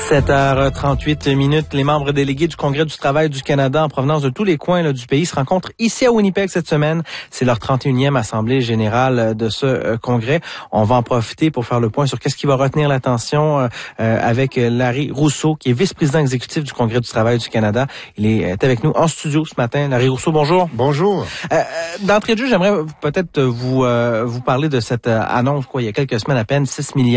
7h38, les membres délégués du Congrès du travail du Canada en provenance de tous les coins du pays se rencontrent ici à Winnipeg cette semaine. C'est leur 31e Assemblée générale de ce congrès. On va en profiter pour faire le point sur qu'est-ce qui va retenir l'attention avec Larry Rousseau, qui est vice-président exécutif du Congrès du travail du Canada. Il est avec nous en studio ce matin. Larry Rousseau, bonjour. Bonjour. D'entrée de jeu, j'aimerais peut-être vous parler de cette annonce, il y a quelques semaines à peine, 6 milliards